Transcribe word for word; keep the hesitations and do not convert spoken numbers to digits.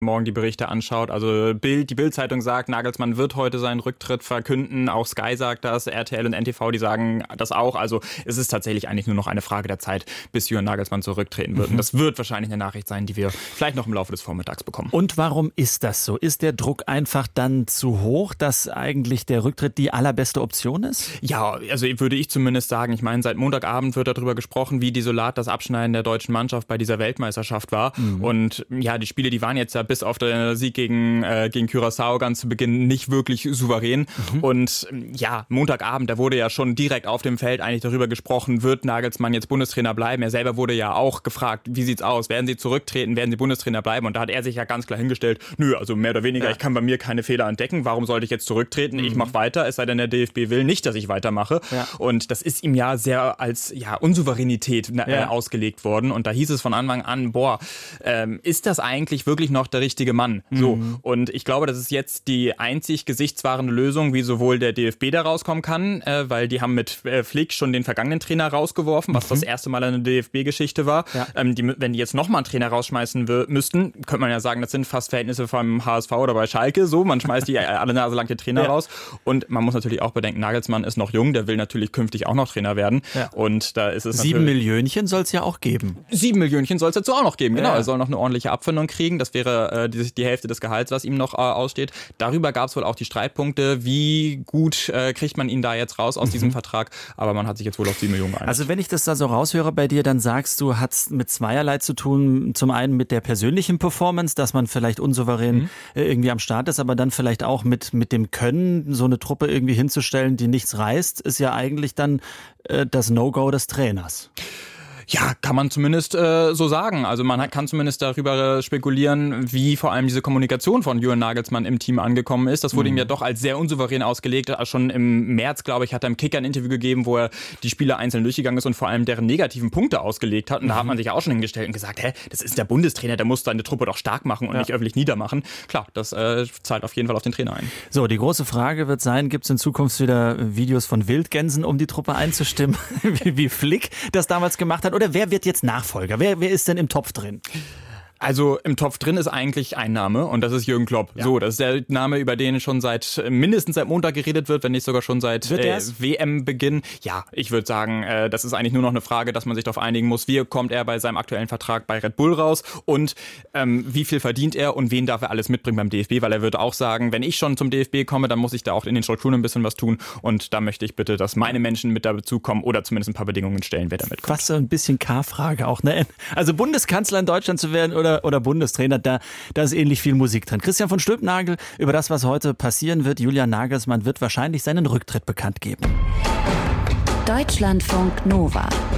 morgen die Berichte anschaut. Also Bild, die Bild-Zeitung sagt, Nagelsmann wird heute seinen Rücktritt verkünden. Auch Sky sagt das, R T L und N T V, die sagen das auch. Also es ist tatsächlich eigentlich nur noch eine Frage der Zeit, bis Julian Nagelsmann zurücktreten wird. Mhm. Und das wird wahrscheinlich eine Nachricht sein, die wir vielleicht noch im Laufe des Vormittags bekommen. Und warum ist das so? Ist der Druck einfach dann zu hoch, dass eigentlich der Rücktritt die allerbeste Option ist? Ja, also würde ich zumindest sagen. Ich meine, seit Montagabend wird darüber gesprochen, wie desolat das Abschneiden der deutschen Mannschaft bei dieser Weltmeisterschaft war. Mhm. Und ja, die Spiele, die waren jetzt ja bis auf den Sieg gegen, äh, gegen Curaçao ganz zu Beginn nicht wirklich souverän. Mhm. Und ja, Montagabend, da wurde ja schon direkt auf dem Feld eigentlich darüber gesprochen, wird Nagelsmann jetzt Bundestrainer bleiben? Er selber wurde ja auch gefragt, wie sieht's aus? Werden Sie zurücktreten? Werden Sie Bundestrainer bleiben? Und da hat er sich ja ganz klar hingestellt, nö, also mehr oder weniger, ja. ich kann bei mir keine Fehler entdecken. Warum sollte ich jetzt zurücktreten? Mhm. Ich mache weiter, es sei denn, der D F B will nicht, dass ich weitermache. Ja. Und das ist ihm ja sehr als ja, Unsouveränität äh, ja. ausgelegt worden. Und da hieß es von Anfang an, boah, ähm, ist das eigentlich wirklich noch der richtige Mann? So. Mhm. Und ich glaube, das ist jetzt die einzig gesichtswahrende Lösung, wie sowohl der D F B da rauskommen kann, äh, weil die haben mit äh, Flick schon den vergangenen Trainer rausgeworfen, was mhm. das erste Mal eine D F B-Geschichte war. Ja. Ähm, die, wenn die jetzt nochmal einen Trainer rausschmeißen w- müssten, könnte man ja sagen, das sind fast Verhältnisse vom H S V oder bei Schalke. So, man schmeißt die alle Nase lang den Trainer ja. raus. Und man muss natürlich auch bedenken, Nagelsmann ist noch jung, der will natürlich künftig auch noch Trainer werden. Ja. Und da ist es Sieben Millionchen soll es ja auch geben. Sieben Millionchen soll es dazu auch noch geben, genau. Ja. Er soll noch eine ordentliche Abfindung kriegen. Das wäre äh, die, die Hälfte des Gehalts, was ihm noch äh, aussteht. Darüber gab es wohl auch die Streitpunkte, wie gut äh, kriegt man ihn da jetzt raus aus mhm. diesem Vertrag. Aber man hat sich jetzt wohl auf sieben Millionen geeinigt. Also wenn ich das da so raushöre bei dir, dann sagst du, hat es mit zweierlei zu tun. Zum einen mit der persönlichen Performance, dass man vielleicht unsouverän mhm. äh, irgendwie am Start ist, aber dann vielleicht auch mit, mit dem Können, so eine Truppe irgendwie hinzustellen, die nichts reißt, ist ja eigentlich dann äh, das No-Go des Trainers. Ja, kann man zumindest äh, so sagen. Also man kann zumindest darüber spekulieren, wie vor allem diese Kommunikation von Julian Nagelsmann im Team angekommen ist. Das wurde mhm. ihm ja doch als sehr unsouverän ausgelegt. Schon im März, glaube ich, hat er im Kicker ein Interview gegeben, wo er die Spieler einzeln durchgegangen ist und vor allem deren negativen Punkte ausgelegt hat. Und mhm. da hat man sich ja auch schon hingestellt und gesagt, hä, das ist der Bundestrainer, der muss seine Truppe doch stark machen und ja. nicht öffentlich niedermachen. Klar, das äh, zahlt auf jeden Fall auf den Trainer ein. So, die große Frage wird sein, gibt es in Zukunft wieder Videos von Wildgänsen, um die Truppe einzustimmen, wie, wie Flick das damals gemacht hat? Oder wer wird jetzt Nachfolger? Wer, wer ist denn im Topf drin? Also im Topf drin ist eigentlich ein Name und das ist Jürgen Klopp. Ja. So, das ist der Name, über den schon seit mindestens seit Montag geredet wird, wenn nicht sogar schon seit äh, W M-Beginn. Ja, ich würde sagen, äh, das ist eigentlich nur noch eine Frage, dass man sich darauf einigen muss, wie kommt er bei seinem aktuellen Vertrag bei Red Bull raus und ähm, wie viel verdient er und wen darf er alles mitbringen beim D F B, weil er wird auch sagen, wenn ich schon zum D F B komme, dann muss ich da auch in den Strukturen ein bisschen was tun und da möchte ich bitte, dass meine Menschen mit dazukommen oder zumindest ein paar Bedingungen stellen, wer da mitkommt. Fast so ein bisschen K-Frage auch, ne? Also Bundeskanzler in Deutschland zu werden oder oder Bundestrainer, da, da ist ähnlich viel Musik drin. Christian von Stülpnagel über das, was heute passieren wird. Julian Nagelsmann wird wahrscheinlich seinen Rücktritt bekannt geben. Deutschlandfunk Nova